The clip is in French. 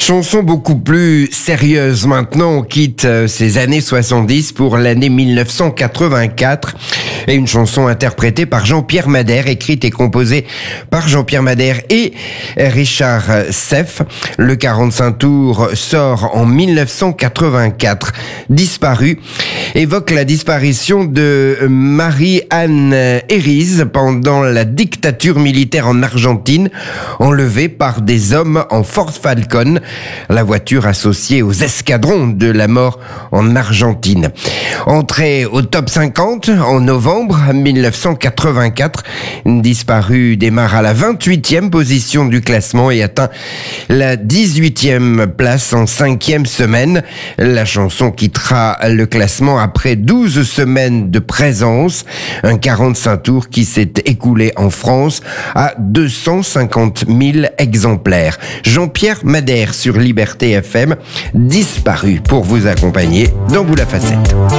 chanson beaucoup plus sérieuse maintenant. On quitte ces années 70 pour l'année 1984 et une chanson interprétée par Jean-Pierre Madère, écrite et composée par Jean-Pierre Madère et Richard Seff. Le 45 tours sort en 1984. Disparu évoque la disparition de Marie-Anne Hérise pendant la dictature militaire en Argentine, enlevée par des hommes en Ford Falcon, la voiture associée aux escadrons de la mort en Argentine. Entrée au top 50 en novembre 1984, Disparu démarre à la 28e position du classement et atteint la 18e place en 5e semaine. La chanson quittera le classement après 12 semaines de présence, un 45 tours qui s'est écoulé en France à 250 000 exemplaires. Jean-Pierre Madère sur Liberté FM, Disparu, pour vous accompagner dans Boule à Facettes.